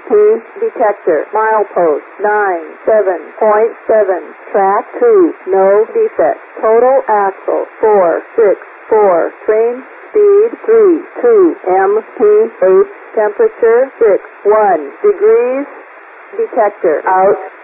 detector, milepost 97.7, track 2, no defect, total axle 464, train speed 32 mph, temperature 61 degrees, detector out.